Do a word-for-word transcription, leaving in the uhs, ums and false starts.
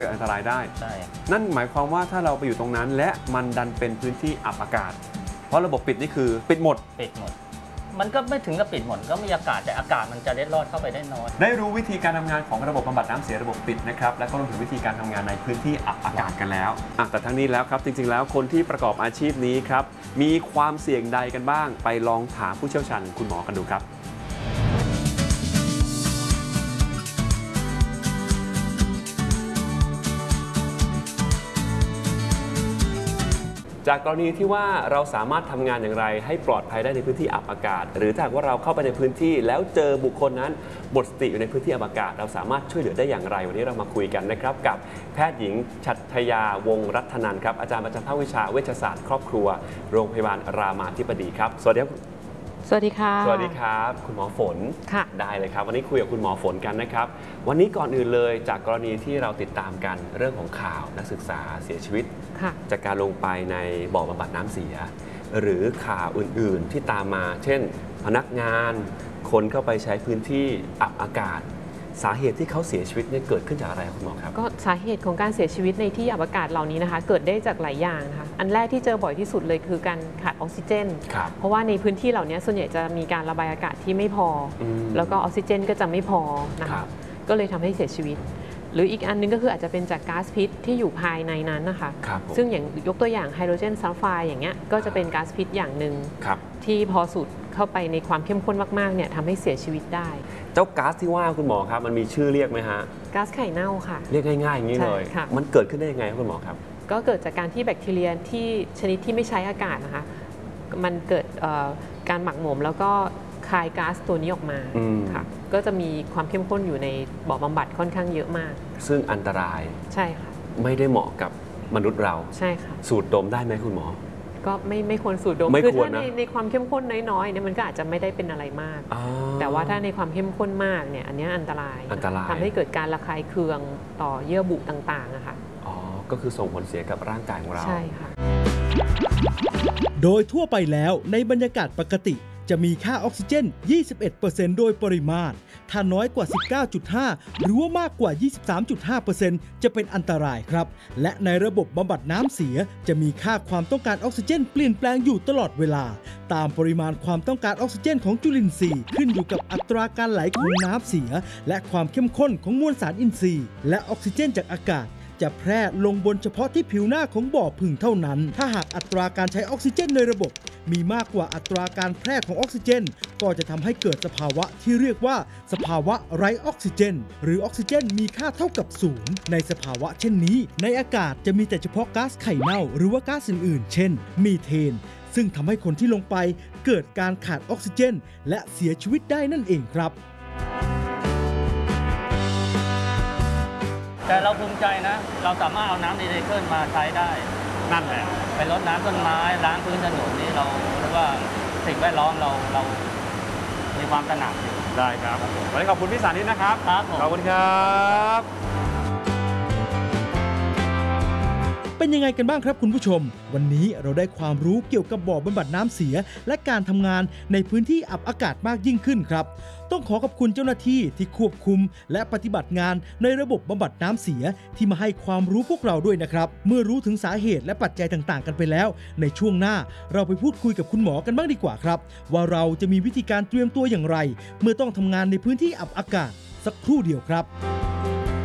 เกิดอันตรายได้ใช่นั่นหมายความว่าถ้าเราไปอยู่ตรงนั้นและมันดันเป็นพื้นที่อับอากาศเพราะระบบปิดนี่คือปิดหมดปิดหมดมันก็ไม่ถึงกับปิดหมดก็มีอากาศแต่อากาศมันจะเล็ดลอดเข้าไปได้น้อยได้รู้วิธีการทำงานของระบบบำบัดน้ำเสียระบบปิดนะครับและก็รวมถึงวิธีการทำงานในพื้นที่อับอากาศกันแล้วแต่ทั้งนี้แล้วครับจริงๆแล้วคนที่ประกอบอาชีพนี้ครับมีความเสี่ยงใดกันบ้างไปลองถามผู้เชี่ยวชาญคุณหมอกันดูครับจากกรณีที่ว่าเราสามารถทำงานอย่างไรให้ปลอดภัยได้ในพื้นที่อับอากาศหรือถ้าว่าเราเข้าไปในพื้นที่แล้วเจอบุคคลนั้นหมดสติอยู่ในพื้นที่อับอากาศเราสามารถช่วยเหลือได้อย่างไรวันนี้เรามาคุยกันนะครับกับแพทย์หญิงฉัตรยาวงศ์รัตนันท์ครับอาจารย์ประจำภาควิชาเวชศาสตร์ครอบครัวโรงพยาบาลรามาธิบดีครับสวัสดีครับสวัสดีค่ะสวัสดีครับคุณหมอฝนค่ะได้เลยครับวันนี้คุยกับคุณหมอฝนกันนะครับวันนี้ก่อนอื่นเลยจากกรณีที่เราติดตามกันเรื่องของข่าวนักศึกษาเสียชีวิตจากการลงไปในบ่อบำบัดน้ำเสียหรือข่าวอื่นๆที่ตามมาเช่นพนักงานคนเข้าไปใช้พื้นที่อับอากาศสาเหตุที่เขาเสียชีวิตเนี่ยเกิดขึ้นจากอะไรคุณหมอครับก็สาเหตุของการเสียชีวิตในที่อับอากาศเหล่านี้นะคะเกิดได้จากหลายอย่างนะคะอันแรกที่เจอบ่อยที่สุดเลยคือการขาดออกซิเจนเพราะว่าในพื้นที่เหล่านี้ส่วนใหญ่จะมีการระบายอากาศที่ไม่พอแล้วก็ออกซิเจนก็จะไม่พอนะคะก็เลยทำให้เสียชีวิตหรืออีกอันนึงก็คืออาจจะเป็นจากก๊าซพิษที่อยู่ภายในนั้นนะคะซึ่งอย่างยกตัวอย่างไฮโดรเจนซัลไฟด์อย่างเงี้ยก็จะเป็นก๊าซพิษอย่างหนึ่งที่พอสูดเข้าไปในความเข้มข้นมากๆเนี่ยทำให้เสียชีวิตได้เจ้าก๊าซที่ว่าคุณหมอครับมันมีชื่อเรียกไหมฮะก๊าซไข่เน่าค่ะเรียกง่ายๆอย่างนี้เลยมันเกิดขึ้นได้ยังไงครับคุณหมอครับก็เกิดจากการที่แบคทีเรียที่ชนิดที่ไม่ใช้อากาศนะคะมันเกิดการหมักหมมแล้วก็คายก๊าซตัวนี้ออกมาค่ะก็จะมีความเข้มข้นอยู่ในบ่อบำบัดค่อนข้างเยอะมากซึ่งอันตรายใช่ค่ะไม่ได้เหมาะกับมนุษย์เราใช่ค่ะสูดดมได้ไหมคุณหมอก็ไม่ไม่ควรสูดดมคือถ้าในในความเข้มข้นน้อยๆเนี่ยมันก็อาจจะไม่ได้เป็นอะไรมากแต่ว่าถ้าในความเข้มข้นมากเนี่ยอันนี้อันตรายอันตรายทำให้เกิดการระคายเคืองต่อเยื่อบุต่างๆนะคะอ๋อก็คือส่งผลเสียกับร่างกายของเราใช่ค่ะโดยทั่วไปแล้วในบรรยากาศปกติจะมีค่าออกซิเจน ยี่สิบเอ็ดเปอร์เซ็นต์ โดยปริมาตรถ้าน้อยกว่า สิบเก้าจุดห้า หรือว่ามากกว่า ยี่สิบสามจุดห้าเปอร์เซ็นต์ จะเป็นอันตรายครับและในระบบบำบัดน้ำเสียจะมีค่าความต้องการออกซิเจนเปลี่ยนแปลงอยู่ตลอดเวลาตามปริมาณความต้องการออกซิเจนของจุลินทรีย์ขึ้นอยู่กับอัตราการไหลของน้ำเสียและความเข้มข้นของมวลสารอินทรีย์และออกซิเจนจากอากาศจะแพร่ลงบนเฉพาะที่ผิวหน้าของบ่อผึ่งเท่านั้นถ้าหากอัตราการใช้ออกซิเจนในระบบมีมากกว่าอัตราการแพร่ของออกซิเจนก็จะทำให้เกิดสภาวะที่เรียกว่าสภาวะไร้ออกซิเจนหรือออกซิเจนมีค่าเท่ากับศูนย์ในสภาวะเช่นนี้ในอากาศจะมีแต่เฉพาะก๊าซไข่เน่าหรือว่าก๊าซอื่นๆเช่นมีเทนซึ่งทำให้คนที่ลงไปเกิดการขาดออกซิเจนและเสียชีวิตได้นั่นเองครับแต่เราภูมิใจนะเราสามารถเอาน้ำรีไซเคิลมาใช้ได้นั่นแหละไปรดน้ำต้นไม้ล้างพื้นถนนนี่เราเรียกว่าสิ่งแวดล้อมเราเรามีความตระหนักได้ครับวันนี้ขอบคุณพี่สานิตนะครับครับขอบคุณครับเป็นยังไงกันบ้างครับคุณผู้ชมวันนี้เราได้ความรู้เกี่ยวกับบ่อบำบัดน้ำเสียและการทำงานในพื้นที่อับอากาศมากยิ่งขึ้นครับต้องขอขอบคุณเจ้าหน้าที่ที่ควบคุมและปฏิบัติงานในระบบบำบัดน้ำเสียที่มาให้ความรู้พวกเราด้วยนะครับเมื่อรู้ถึงสาเหตุและปัจจัยต่างๆกันไปแล้วในช่วงหน้าเราไปพูดคุยกับคุณหมอกันบ้างดีกว่าครับว่าเราจะมีวิธีการเตรียมตัวอย่างไรเมื่อต้องทำงานในพื้นที่อับอากาศสักครู่เดียวครับ